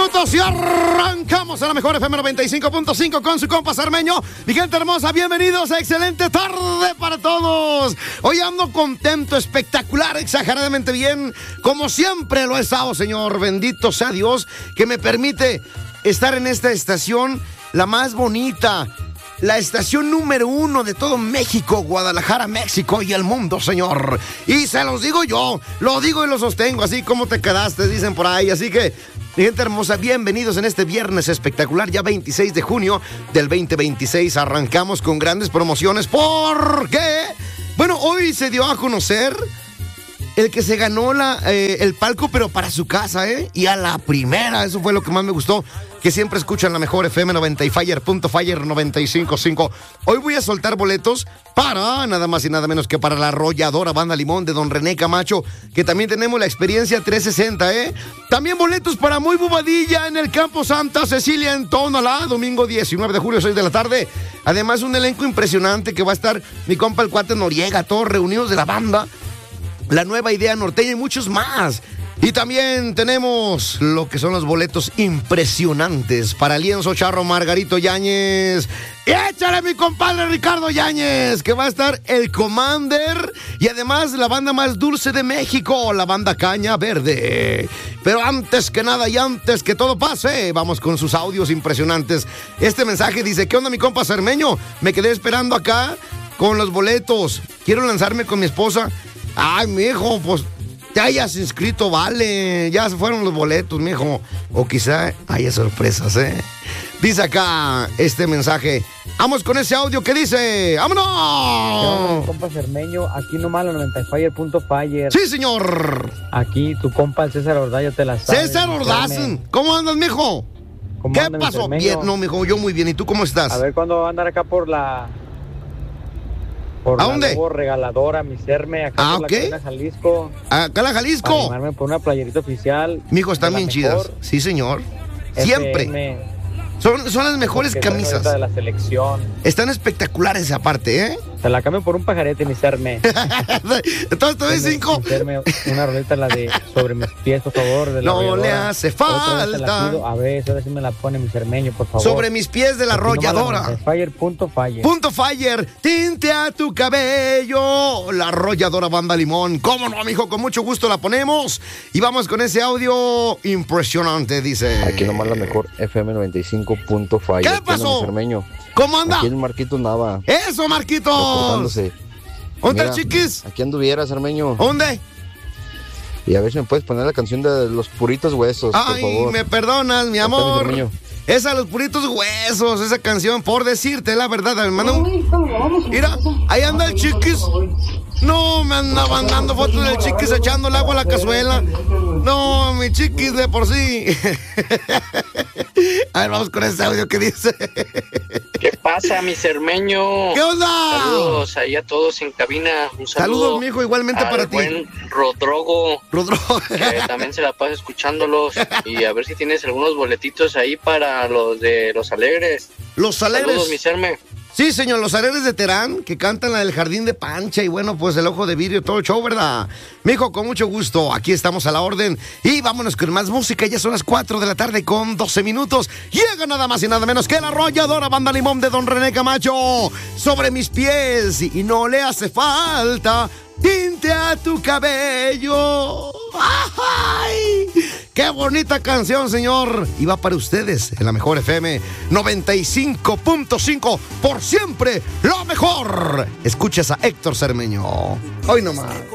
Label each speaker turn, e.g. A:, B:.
A: minutos y arrancamos a la mejor FM 95.5 con su compa Cermeño. Mi gente hermosa, bienvenidos a excelente tarde para todos. Hoy ando contento, espectacular, exageradamente bien, como siempre lo he estado, señor. Bendito sea Dios que me permite estar en esta estación, la más bonita, la estación número 1 de todo México, Guadalajara, México y el mundo, señor. Y se los digo yo, lo digo y lo sostengo, así como te quedaste, dicen por ahí. Así que, mi gente hermosa, bienvenidos en este viernes espectacular, ya 26 de junio del 2026. Arrancamos con grandes promociones porque, bueno, hoy se dio a conocer el que se ganó el palco, pero para su casa, ¿eh? Y a la primera, eso fue lo que más me gustó, que siempre escuchan la mejor FM 90 y Fire 95.5. Hoy voy a soltar boletos para nada más y nada menos que para la arrolladora Banda Limón de Don René Camacho, que también tenemos la experiencia 360, ¿eh? También boletos para Muy Bobadilla en el Campo Santa Cecilia en Tonalá, domingo 19 de julio, 6 de la tarde. Además, un elenco impresionante que va a estar mi compa el cuate Noriega, todos reunidos de la banda, la nueva idea norteña y muchos más. Y también tenemos lo que son los boletos impresionantes para Lienzo Charro Margarito Yáñez. Y échale mi compadre Ricardo Yáñez, que va a estar el Commander y además la banda más dulce de México, la banda Caña Verde. Pero antes que nada y antes que todo pase, vamos con sus audios impresionantes. Este mensaje dice: ¿qué onda, mi compa Cermeño? Me quedé esperando acá con los boletos. Quiero lanzarme con mi esposa. Ay, mijo, pues te hayas inscrito, vale. Ya se fueron los boletos, mijo. O quizá haya sorpresas, ¿eh? Dice acá este mensaje. Vamos con ese audio que dice: ¡vámonos!
B: Compa Cermeño, aquí nomás la 90fire.fire.
A: Sí, señor.
B: Aquí tu compa el César Ordaz, ya te la sabes.
A: César Ordaz, ¿cómo andas, mijo? ¿Qué pasó? Bien, no, mijo, yo muy bien. ¿Y tú cómo estás?
B: A ver cuándo va a andar acá por la...
A: ¿A dónde?
B: Nuevo regaladora, mi Cerme, acá por la Cadena Jalisco.
A: Acá la Jalisco.
B: Para animarme por una playerita oficial.
A: Mijo, están bien chidas. Sí, señor. Siempre. Son las mejores camisas.
B: De la selección.
A: Están espectaculares aparte, ¿eh?
B: Se la cambio por un pajarete, mi Cerme.
A: Entonces te doy 5.
B: Una roleta, la de Sobre mis pies, por favor. De la
A: no le hace falta.
B: A ver, ahora sí me la pone mi Cermeño, por favor.
A: Sobre mis pies de la arrolladora.
B: Fire.fire.
A: Punto Fire. Tinte a tu cabello. La arrolladora Banda Limón. ¿Cómo no, mijo? Con mucho gusto la ponemos. Y vamos con ese audio impresionante, dice.
C: Aquí nomás la mejor FM 95.fire.
A: ¿Qué pasó? ¿Cómo anda?
C: Aquí el Marquito Nava.
A: ¡Eso, Marquitos! ¿Dónde está el Chiquis?
C: Aquí anduviera, Cermeño.
A: ¿Dónde?
C: Y a ver si me puedes poner la canción de Los Puritos Huesos, por favor.
A: Ay, me perdonas, mi amor. Esa, Los Puritos Huesos, esa canción, por decirte la verdad, hermano. Mira, ahí anda el Chiquis. No, me anda mandando fotos del Chiquis echando el agua a la cazuela. No, mi Chiquis de por sí. A ver, vamos con ese audio que dice.
D: ¿Qué pasa, mi Cermeño?
A: ¿Qué onda?
D: Saludos ahí a todos en cabina. Un saludo.
A: Saludos, mijo, igualmente para ti.
D: Buen Rodrogo. Que también se la pasa escuchándolos. Y a ver si tienes algunos boletitos ahí para los de Los Alegres.
A: Los Alegres.
D: Saludos, mi Cerme.
A: Sí, señor, Los Alegres de Terán, que cantan la del Jardín de Pancha y bueno, pues el Ojo de Vidrio, todo el show, ¿verdad? Mijo, con mucho gusto, aquí estamos a la orden y vámonos con más música. Ya son las 4 de la tarde con 12 minutos. Llega nada más y nada menos que la arrolladora Banda Limón de Don René Camacho. Sobre mis pies y no le hace falta tinte a tu cabello. ¡Ay! ¡Qué bonita canción, señor! Y va para ustedes en la mejor FM 95.5. Por siempre, lo mejor. Escuchas a Héctor Cermeño. Hoy nomás.